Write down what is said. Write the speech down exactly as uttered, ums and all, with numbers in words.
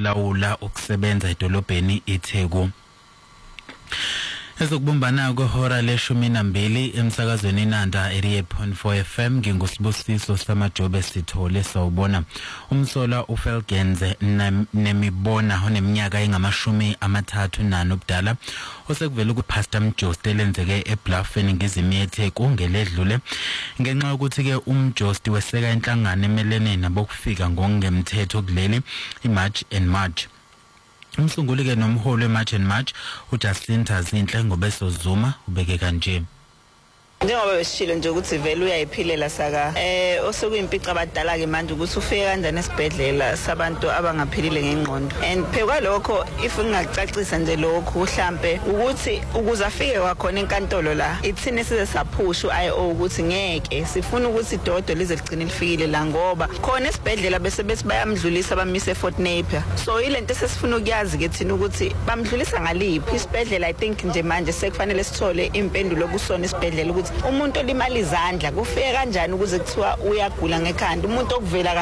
ukulawula ukusebenza edolobheni iTheku. Ezokubumbana kwehora leshumi nambili emsakazweni Nanda eighty-eight point four F M ngingusibusiso samajobe sithole sawubona umsola uFelgenze nemibona oneminyaka engamashumi amathathu nane obudala osekuvela kuPastor Mjosti lenzeke eBluffeni ngizimi yeTheku ngeledlule ngenxa yokuthi ke umJosti weseka inhlangano emelene nabokufika ngokungemthetho kuleli iMarch and March. Umsunguli ke nomholi weMarch and March uJustin Thazinhle ngobeso Zuma ubeke kanje. Njengoba besishilo nje ukuthi vele uyayiphilela saka eh osokuyimpica abadala ke manje ukuthi ufike kanjani esibhedlela sabantu abangaphilile ngengqondo and phekwa lokho if ngingacacisa nje lokho mhlambe ukuthi ukuze afike kwakhona enkantolo la ithini size saphusha uI O ukuthi ngeke sifuna ukuthi idodo lize ligcine lifikile la ngoba khona esibhedlela bese bethi bayamdlulisa bamise eFort Napier so ilento sesifuna ukuyazi ke thina ukuthi bamdlulisa ngaliphi isibhedlela I think nje manje sekufanele sithole impendulo kusona isibhedlela ukuthi umuntu olimala izandla kufika kanjani ukuze kuthiwa uyagula ngekhanda umuntu okuvela